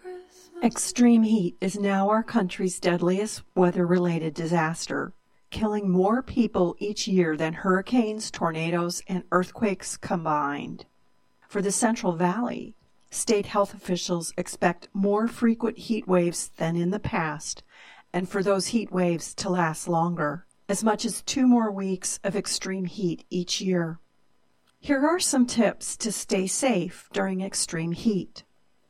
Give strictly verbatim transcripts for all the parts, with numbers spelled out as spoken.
Extreme heat is now our country's deadliest weather-related disaster, killing more people each year than hurricanes, tornadoes, and earthquakes combined. For the Central Valley, state health officials expect more frequent heat waves than in the past, and for those heat waves to last longer, as much as two more weeks of extreme heat each year. Here are some tips to stay safe during extreme heat.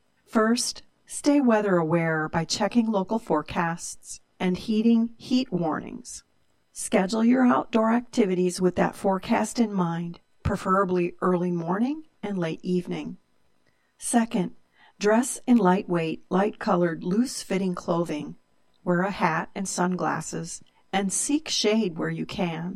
First, stay weather aware by checking local forecasts and heeding heat warnings. Schedule your outdoor activities with that forecast in mind, preferably early morning and late evening. Second, dress in lightweight, light-colored, loose-fitting clothing. Wear a hat and sunglasses, and seek shade where you can.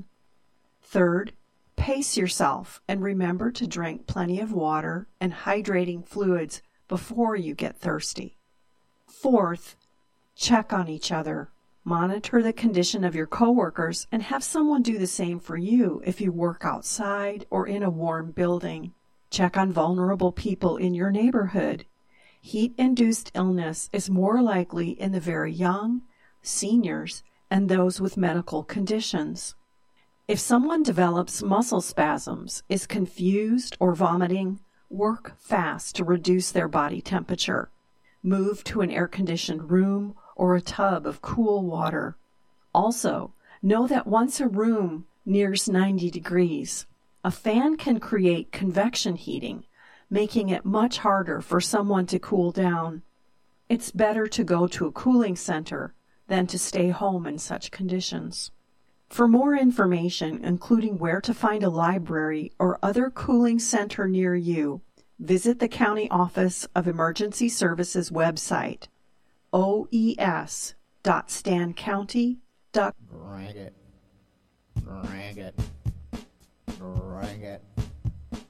Third, pace yourself and remember to drink plenty of water and hydrating fluids before you get thirsty. Fourth, check on each other. Monitor the condition of your coworkers and have someone do the same for you if you work outside or in a warm building. Check on vulnerable people in your neighborhood. Heat-induced illness is more likely in the very young, seniors, and those with medical conditions. If someone develops muscle spasms, is confused, or vomiting, work fast to reduce their body temperature. Move to an air-conditioned room or a tub of cool water. Also, know that once a room nears ninety degrees, a fan can create convection heating, making it much harder for someone to cool down. It's better to go to a cooling center than to stay home in such conditions. For more information, including where to find a library or other cooling center near you, visit the County Office of Emergency Services website, o e s dot stan county dot Drag it. Drag it. Drag it.